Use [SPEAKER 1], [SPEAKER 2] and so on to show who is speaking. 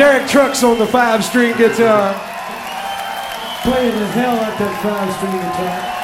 [SPEAKER 1] Derek Trucks on the 5-string guitar.
[SPEAKER 2] Playing the hell out that 5-string guitar.